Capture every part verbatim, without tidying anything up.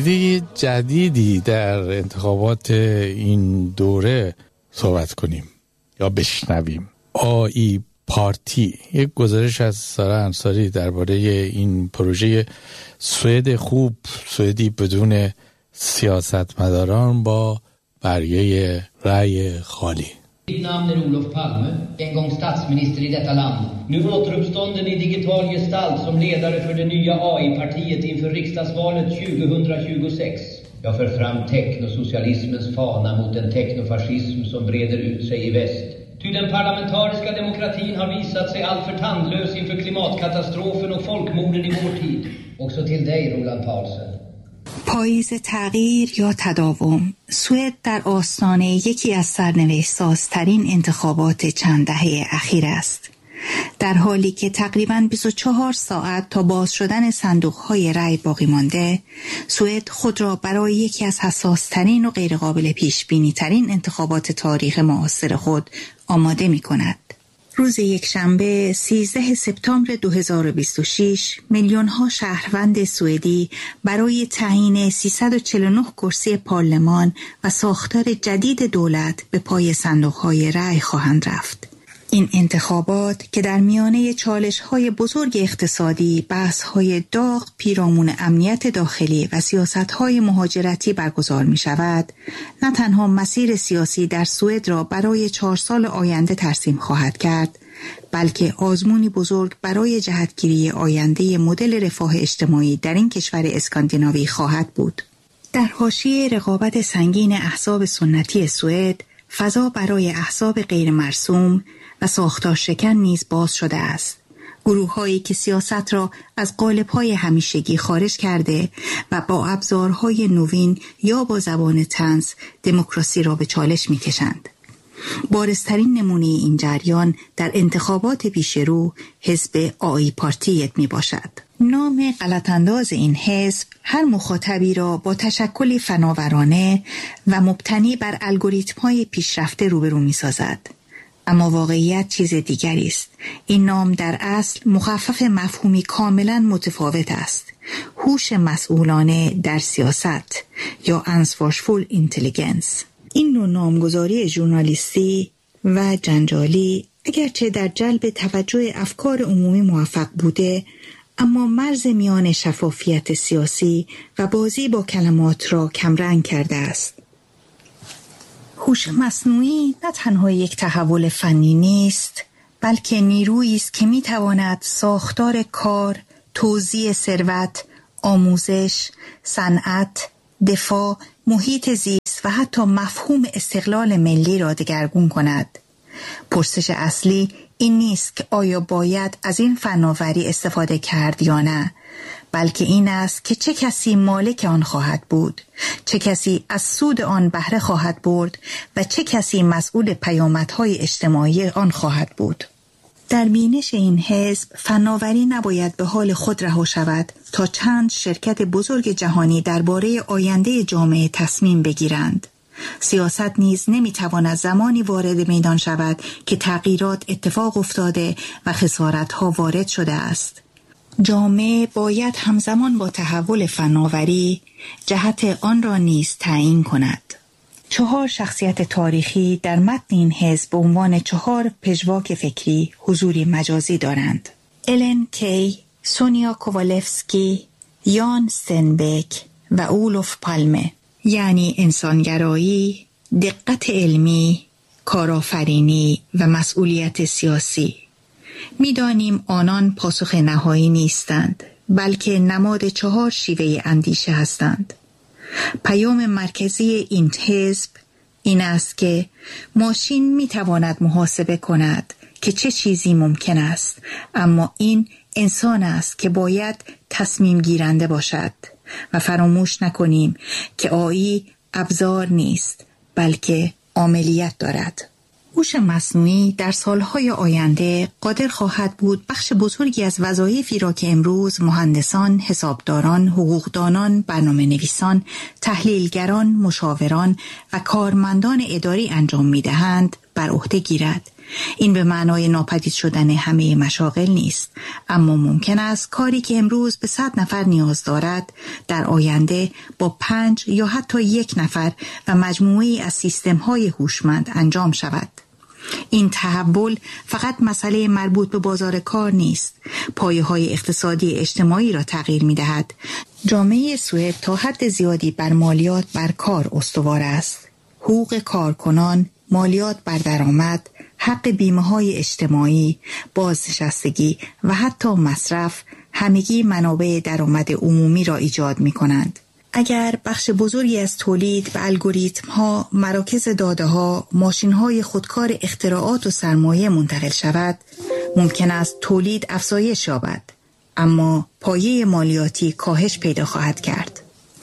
ایده جدیدی در انتخابات این دوره صحبت کنیم یا بشنویم. آی پارتی، یک گزارش از سارا انصاری درباره این پروژه سوئد خوب، سوئدی بدون سیاستمداران با برگه رأی خالی. Mitt namn är Olof Palme, en gång statsminister i detta land. Nu återuppstånden i digital gestalt som ledare för det nya A I-partiet inför riksdagsvalet tjugohundratjugosex. Jag för fram teknosocialismens fana mot en teknofascism som breder ut sig i väst. Ty den parlamentariska demokratin har visat sig alltför tandlös inför klimatkatastrofen och folkmorden i vår tid. Också till dig, Roland Paulsen. پاییز تغییر یا تداوم، سوئد در آستانه یکی از سرنوشت‌سازترین انتخابات چند دهه اخیر است. در حالی که تقریباً بیست و چهار ساعت تا باز شدن صندوق‌های رأی باقی مانده، سوئد خود را برای یکی از حساس‌ترین و غیرقابل پیش‌بینی‌ترین انتخابات تاریخ معاصر خود آماده می‌کند. روز یکشنبه سیزده سپتامبر دو هزار و بیست و شش میلیون‌ها شهروند سوئدی برای تعیین سیصد و چهل و نه کرسی پارلمان و ساختار جدید دولت به پای صندوق‌های رأی خواهند رفت. این انتخابات که در میانه چالش‌های بزرگ اقتصادی، بحث‌های داغ پیرامون امنیت داخلی و سیاست‌های مهاجرتی برگزار می‌شود، نه تنها مسیر سیاسی در سوئد را برای چهار سال آینده ترسیم خواهد کرد، بلکه آزمونی بزرگ برای جهتگیری آینده مدل رفاه اجتماعی در این کشور اسکاندیناوی خواهد بود. در حاشیه رقابت سنگین احزاب سنتی سوئد، فضا برای احزاب غیر مرسوم و ساختار شکن نیز باز شده است. گروه‌هایی که سیاست را از قالب‌های همیشگی خارج کرده و با ابزارهای نوین یا با زبان طنز دموکراسی را به چالش می‌کشند. بارزترین نمونه این جریان در انتخابات پیشرو حزب آی پارتی می باشد. نام غلط‌انداز این حزب هر مخاطبی را با تشکلی فناورانه و مبتنی بر الگوریتم‌های پیشرفته روبرو می‌سازد. اما واقعیت چیز دیگری است. این نام در اصل مخفف مفهومی کاملا متفاوت است. هوش مسئولانه در سیاست یا ansvarsfull intelligence. این نوع نامگذاری ژورنالیستی و جنجالی اگرچه در جلب توجه افکار عمومی موفق بوده، اما مرز میان شفافیت سیاسی و بازی با کلمات را کمرنگ کرده است. هوش مصنوعی نه تنها یک تحول فنی نیست، بلکه نیرویی است که میتواند ساختار کار، توزیع ثروت، آموزش، صنعت، دفاع، محیط زیست و حتی مفهوم استقلال ملی را دگرگون کند. پرسش اصلی این نیست که آیا باید از این فناوری استفاده کرد یا نه، بلکه این است که چه کسی مالک آن خواهد بود، چه کسی از سود آن بهره خواهد برد و چه کسی مسئول پیامدهای اجتماعی آن خواهد بود. در بینش این حزب، فناوری نباید به حال خود رها شود تا چند شرکت بزرگ جهانی درباره آینده جامعه تصمیم بگیرند. سیاست نیز نمیتواند زمانی وارد میدان شود که تغییرات اتفاق افتاده و خسارت‌ها وارد شده است. جامعه باید همزمان با تحول فناوری جهت آن را نیز تعیین کند. چهار شخصیت تاریخی در متن این حزب به عنوان چهار پژواک فکری حضوری مجازی دارند. الن کی، سونیا کووالفسکی، یان ستنبک و اولوف پالمه، یعنی انسانگرایی، دقت علمی، کارآفرینی و مسئولیت سیاسی. می‌دانیم آنان پاسخ نهایی نیستند، بلکه نماد چهار شیوه اندیشه هستند. پیام مرکزی این حزب این است که ماشین می‌تواند محاسبه کند که چه چیزی ممکن است، اما این انسان است که باید تصمیم گیرنده باشد و فراموش نکنیم که آی ابزار نیست، بلکه عاملیت دارد. هوش مصنوعی در سالهای آینده قادر خواهد بود بخش بزرگی از وظایفی را که امروز مهندسان، حسابداران، حقوقدانان، برنامه نویسان، تحلیلگران، مشاوران و کارمندان اداری انجام می دهند بر عهده گیرد. این به معنای ناپدید شدن همه مشاغل نیست، اما ممکن است کاری که امروز به صد نفر نیاز دارد در آینده با پنج یا حتی یک نفر و مجموعه‌ای از سیستم‌های هوشمند انجام شود. این تحول فقط مسئله مربوط به بازار کار نیست، پایه‌های اقتصادی اجتماعی را تغییر می‌دهد. جامعه سوئد تا حد زیادی بر مالیات بر کار استوار است. حقوق کارکنان، مالیات بر درآمد، حق بیمه‌های اجتماعی، بازنشستگی و حتی مصرف همگی منابع درآمد عمومی را ایجاد می‌کنند. اگر بخش بزرگی از تولید به الگوریتم‌ها، مراکز داده‌ها، ماشین‌های خودکار اختراعات و سرمایه منتقل شود، ممکن است تولید افزایش یابد، اما پایه مالیاتی کاهش پیدا خواهد کرد.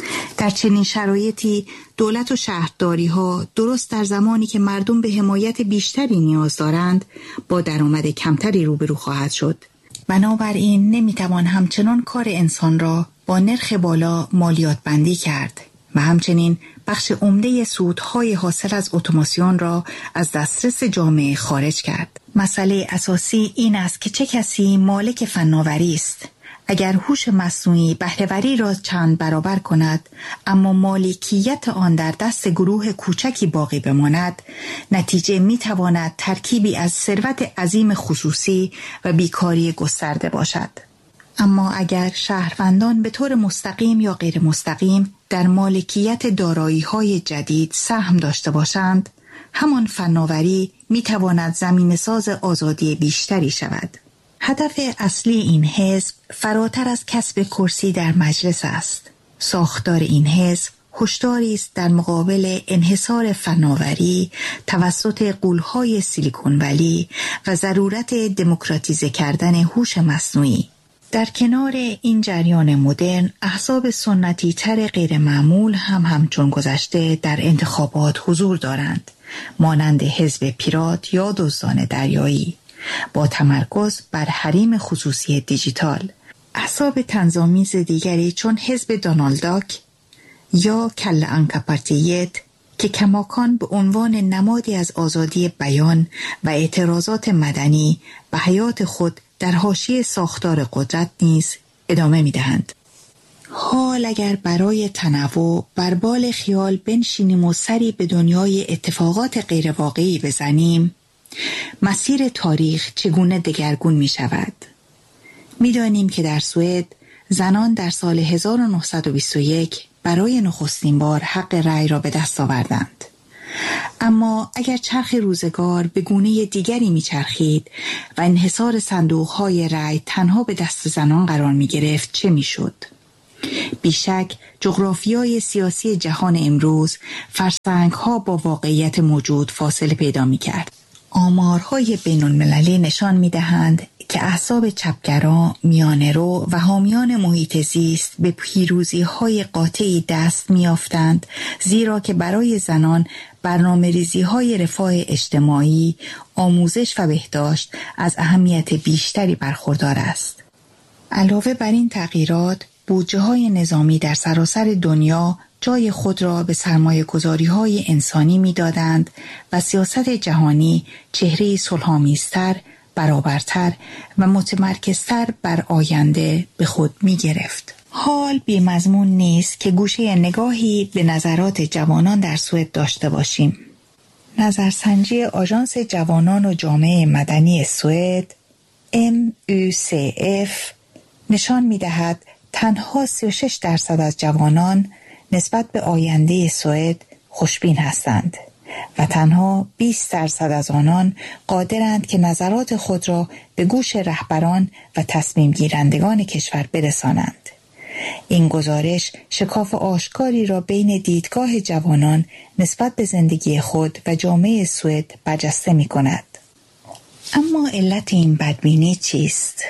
در چنین شرایطی دولت و شهرداری‌ها درست در زمانی که مردم به حمایت بیشتری نیاز دارند، با درآمد کمتری روبرو خواهد شد. بنابراین نمی‌توان همچنان کار انسان را با نرخ بالا مالیات بندی کرد و همچنین بخش عمده سودهای حاصل از اتوماسیون را از دسترس جامعه خارج کرد. مسئله اساسی این است که چه کسی مالک فناوری است. اگر هوش مصنوعی بهره‌وری را چند برابر کند، اما مالکیت آن در دست گروه کوچکی باقی بماند، نتیجه می‌تواند ترکیبی از ثروت عظیم خصوصی و بیکاری گسترده باشد. اما اگر شهروندان به طور مستقیم یا غیر مستقیم در مالکیت دارایی‌های جدید سهم داشته باشند، همان فناوری می‌تواند زمینه‌ساز آزادی بیشتری شود. هدف اصلی این حزب فراتر از کسب کرسی در مجلس است. ساختار این حزب هشداری است در مقابل انحصار فناوری توسط غول‌های سیلیکون ولی و ضرورت دموکراتیزه کردن هوش مصنوعی. در کنار این جریان مدرن، احزاب سنتی تر غیر معمول هم همچون گذشته در انتخابات حضور دارند، مانند حزب پیرات یا دزدان دریایی، با تمرکز بر حریم خصوصی دیجیتال. احزاب طنزآمیز دیگری چون حزب دونالد داک یا کله آنکا پارتیت که کماکان به عنوان نمادی از آزادی بیان و اعتراضات مدنی به حیات خود در حاشیه ساختار قدرت نیز ادامه می‌دهند. حال اگر برای تنوع بر بال خیال بنشینیم و سری به دنیای اتفاقات غیر واقعی بزنیم، مسیر تاریخ چگونه دگرگون می شود؟ می دانیم که در سوئد زنان در سال هزار و نهصد و بیست و یک برای نخستین بار حق رأی را به دست آوردند. اما اگر چرخ روزگار به گونه دیگری می چرخید و انحصار صندوق‌های رأی تنها به دست زنان قرار می گرفت، چه می شد؟ بیشک جغرافیای سیاسی جهان امروز فرسنگ‌ها با واقعیت موجود فاصله پیدا می کرد. آمارهای بین المللی نشان می دهند که احزاب چپگرا، میانه‌رو و حامیان محیط زیست به پیروزی‌های قاطعی دست می‌یافتند، زیرا که برای زنان برنامه‌ریزی‌های رفاه اجتماعی، آموزش و بهداشت از اهمیت بیشتری برخوردار است. علاوه بر این تغییرات، بودجه‌های نظامی در سراسر دنیا جای خود را به سرمایه‌گذاری‌های انسانی می‌دادند و سیاست جهانی چهره‌ای صلح‌آمیزتر، برابرتر و متمرکزتر بر آینده به خود می‌گرفت. حال بی‌مضمون نیست که گوشه نگاهی به نظرات جوانان در سوئد داشته باشیم. نظرسنجی آژانس جوانان و جامعه مدنی سوئد ام یو سی اف نشان می‌دهد تنها سی و شش درصد از جوانان نسبت به آینده سوئد خوشبین هستند و تنها بیست درصد از آنان قادرند که نظرات خود را به گوش رهبران و تصمیم گیرندگان کشور برسانند. این گزارش شکاف آشکاری را بین دیدگاه جوانان نسبت به زندگی خود و جامعه سوئد برجسته می کند. اما علت این بدبینی چیست؟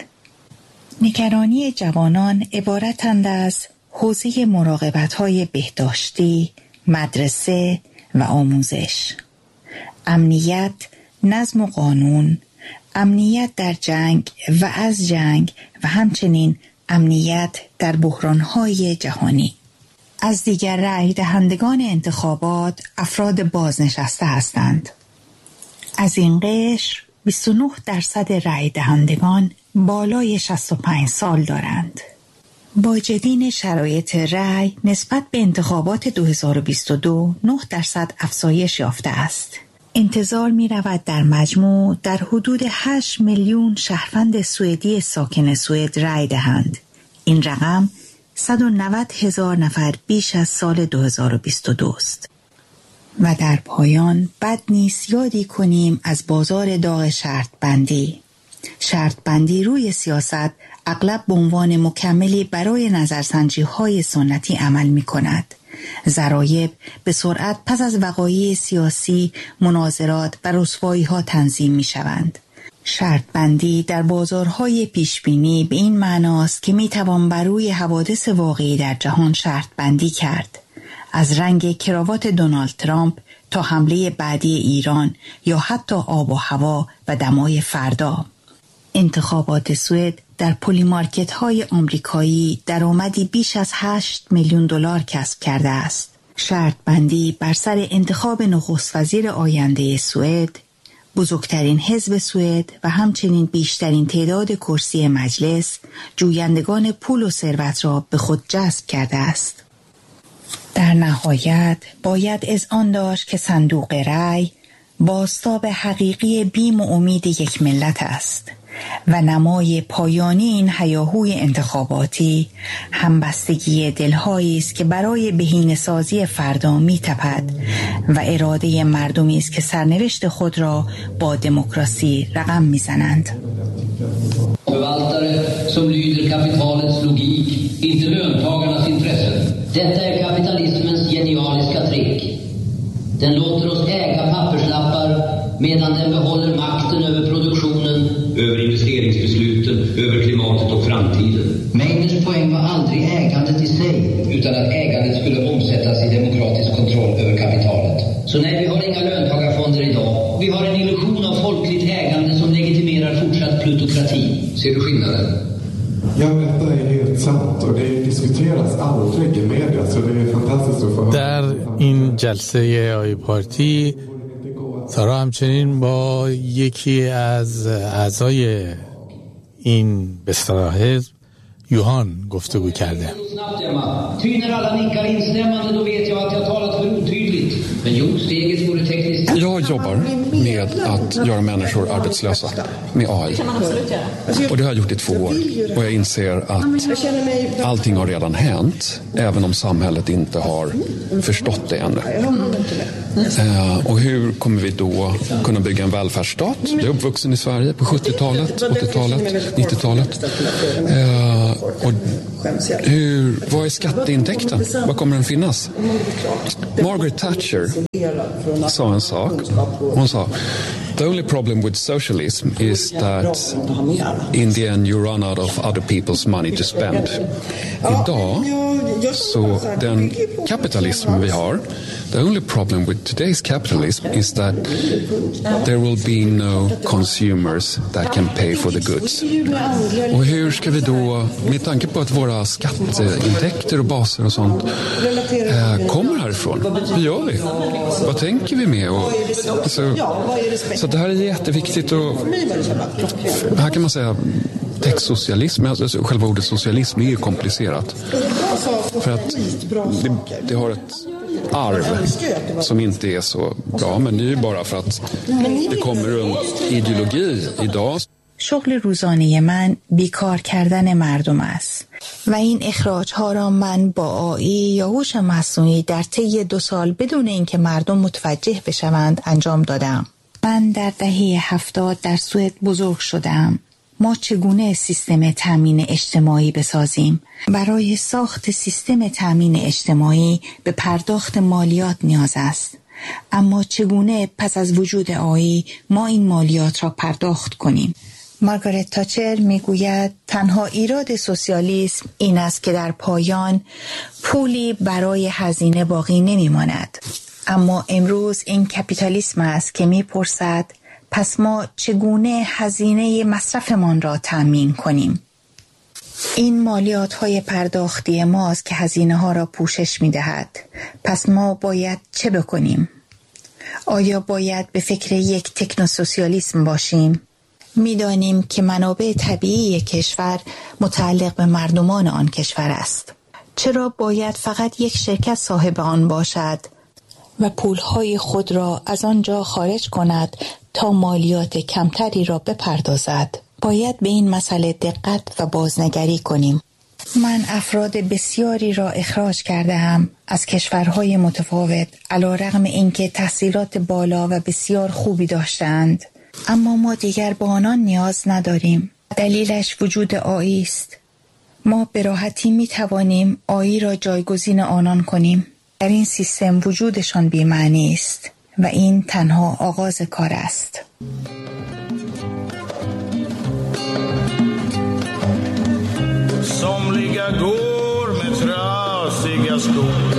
نگرانی جوانان عبارتند از حوزه مراقبت‌های بهداشتی، مدرسه و آموزش، امنیت، نظم و قانون، امنیت در جنگ و از جنگ و همچنین امنیت در بحران‌های جهانی. از دیگر رأی دهندگان انتخابات افراد بازنشسته هستند. از این قشر بیست و نه درصد رأی دهندگان بالای شصت و پنج سال دارند. با جدین شرایط رأی نسبت به انتخابات دو هزار و بیست و دو نه درصد افزایش یافته است. انتظار می رود در مجموع در حدود هشت میلیون شهروند سوئدی ساکن سوئد رأی دهند. این رقم صد و نود هزار نفر بیش از سال دو هزار و بیست و دو است. و در پایان بد نیست یادی کنیم از بازار داغ شرط بندی. شرط بندی روی سیاست اغلب به عنوان مکملی برای نظرسنجی های سنتی عمل می کند. ضرایب به سرعت پس از وقایع سیاسی، مناظرات و رسوایی ها تنظیم می شوند. شرط بندی در بازارهای پیشبینی به این معناست که می توان بر روی حوادث واقعی در جهان شرط بندی کرد. از رنگ کراوات دونالد ترامپ تا حمله بعدی ایران یا حتی آب و هوا و دمای فردا. انتخابات سوئد در پلی مارکت های آمریکایی درآمدی بیش از هشت میلیون دلار کسب کرده است. شرط بندی بر سر انتخاب نخست وزیر آینده سوئد، بزرگترین حزب سوئد و همچنین بیشترین تعداد کرسی مجلس، جویندگان پول و ثروت را به خود جذب کرده است. در نهایت باید اذعان داشت که صندوق رأی بازتاب حقیقی بیم و امید یک ملت است و نمای پایانی این هیاهوی انتخاباتی همبستگی دلهایی است که برای بهینه‌سازی فردا می‌تپد و اراده مردمی است که سرنوشت خود را با دموکراسی رقم می‌زنند. Förvaltare som lyder kapitalets logik, inte löntagarnas intressen. Detta är kapitalismens genialiska trick. Den låter oss äga papperslappar medan den behåller makten över produktionen, över investeringsbesluten, över klimatet och framtiden. Meyners poäng var aldrig ägandet i sig, utan att ägandet skulle omsättas i demokratisk kontroll över kapitalet. Så nej, vi har inga löntagarfonder idag. Vi har en illusion av folkligt ägande som legitimerar fortsatt plutokrati. Ser du skillnaden? Ja, detta är helt sant och det diskuteras aldrig i media, så det är fantastiskt att få höra. در این جلسه آی پارتی سارا همچنین با یکی از اعضای این به اصطلاح حزب یوهان گفتگو کرده. Jag jobbar med att göra människor arbetslösa med A I. Och det har jag gjort i två år. Och jag inser att allting har redan hänt, även om samhället inte har förstått det ännu. Eh, och hur kommer vi då kunna bygga en välfärdsstat? Jag är uppvuxen i Sverige på sjuttiotalet, åttiotalet, nittiotalet. Eh, och hur, vad är skatteintäkten? Vad kommer den finnas? Margaret Thatcher sa en sak. Hon sa, the only problem with socialism is that in the end you run out of other people's money to spend. Idag, så den kapitalism vi har, the only problem with today's capitalism is that there will be no consumers that can pay for the goods. Och hur ska vi då, med tanke på att våra skatteintäkter och baser och sånt eh, kommer härifrån, hur gör vi? Vad tänker vi med? Och, alltså, så det här är jätteviktigt och här kan man säga textsocialism, alltså själva ordet socialism är ju komplicerat. För att det, det har ett arv som inte är så bra, men det är ju bara för att det kommer runt ideologi idag. شغل روزانه من بیکار کردن مردم است و این اخراج ها را من با آی یا هوش مصنوعی در طی دو سال بدون اینکه مردم متوجه بشوند انجام دادم. من در دهه هفتاد در سوئد بزرگ شدم. ما چگونه سیستم تامین اجتماعی بسازیم؟ برای ساخت سیستم تامین اجتماعی به پرداخت مالیات نیاز است. اما چگونه پس از وجود آی ما این مالیات را پرداخت کنیم؟ مارگارت تاچر میگوید تنها ایراد سوسیالیسم این است که در پایان پولی برای هزینه باقی نمیماند. اما امروز این کپیتالیسم است که میپرسد پس ما چگونه هزینه مصرفمان را تامین کنیم؟ این مالیات های پرداختی ماست که هزینه ها را پوشش می دهد. پس ما باید چه بکنیم؟ آیا باید به فکر یک تکنوسوسیالیسم باشیم؟ می‌دانیم که منابع طبیعی کشور متعلق به مردمان آن کشور است. چرا باید فقط یک شرکت صاحب آن باشد و پولهای خود را از آنجا خارج کند تا مالیات کمتری را بپردازد؟ باید به این مسئله دقت و بازنگری کنیم. من افراد بسیاری را اخراج کرده‌ام از کشورهای متفاوت علی‌رغم اینکه تحصیلات بالا و بسیار خوبی داشتند، اما ما دیگر با آنان نیاز نداریم. دلیلش وجود آی است. ما به راحتی می توانیم آی را جایگزین آنان کنیم. در این سیستم وجودشان بی‌معنی است و این تنها آغاز کار است. Somliga går med trasiga skor